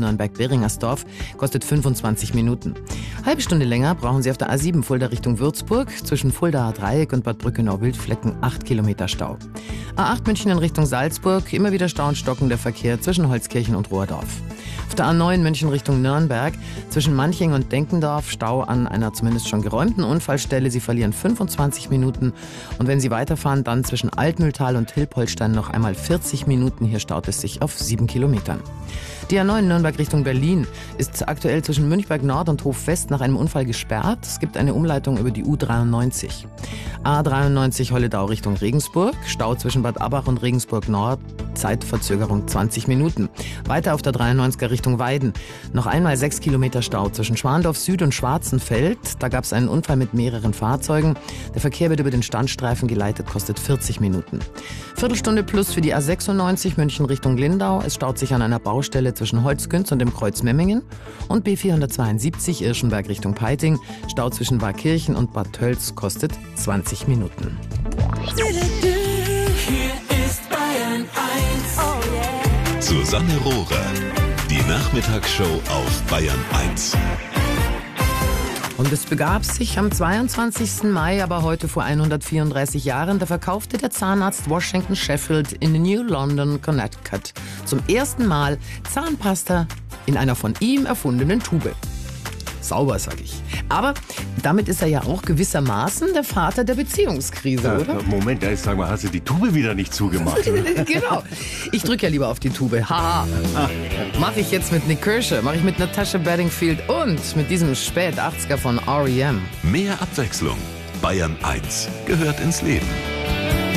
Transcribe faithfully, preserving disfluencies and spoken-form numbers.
Nürnberg-Beringersdorf, kostet fünfundzwanzig Minuten. Halbe Stunde länger brauchen Sie auf der A sieben Fulda Richtung Würzburg, zwischen Fuldaer Dreieck und Bad Brückenau-Wildflecken acht Kilometer Stau. A acht München in Richtung Salzburg, immer wieder Stau und stockender Verkehr zwischen Holzkirchen und Rohrdorf. Auf der A neun München Richtung Nürnberg, zwischen Manching und Denkendorf, Stau an einer zumindest schon geräumten Unfallstelle. Sie verlieren fünfundzwanzig Minuten. Und wenn Sie weiterfahren, dann zwischen Altmühltal und Hilpoltstein noch einmal vierzig Minuten. Hier staut es sich auf sieben Kilometern. Die A neun Nürnberg Richtung Berlin ist aktuell zwischen Münchberg Nord und Hof West nach einem Unfall gesperrt. Es gibt eine Umleitung über die U dreiundneunzig. A dreiundneunzig Holledau Richtung Regensburg, Stau zwischen Bad Abbach und Regensburg Nord, Zeitverzögerung zwanzig Minuten. Weiter auf der dreiundneunziger Richtung Weiden. Noch einmal sechs Kilometer Stau zwischen Schwandorf Süd und Schwarzenfeld. Da gab es einen Unfall mit mehreren Fahrzeugen. Der Verkehr wird über den Standstreifen geleitet, kostet vierzig Minuten. Viertelstunde plus für die A sechsundneunzig München Richtung Lindau. Es staut sich an einer Baustelle zwischen Holzgünz und dem Kreuz Memmingen. Und B vierhundertzweiundsiebzig Irschenberg Richtung Peiting. Stau zwischen Warkirchen und Bad Tölz, kostet zwanzig Minuten. Hier ist Bayern eins. Oh yeah. Susanne Rohrer, die Nachmittagsshow auf Bayern eins. Und es begab sich am zweiundzwanzigsten Mai, aber heute vor hundertvierunddreißig Jahren, da verkaufte der Zahnarzt Washington Sheffield in New London, Connecticut zum ersten Mal Zahnpasta in einer von ihm erfundenen Tube. Sauber, sag ich. Aber damit ist er ja auch gewissermaßen der Vater der Beziehungskrise, Ja, oder? Moment, ja, ich sag mal, hast du die Tube wieder nicht zugemacht? Genau. Ich drücke ja lieber auf die Tube. Haha. Mache ich jetzt mit Nick Kershaw, mache ich mit Natasha Bedingfield und mit diesem Spät-achtziger von R E M. Mehr Abwechslung. Bayern eins gehört ins Leben.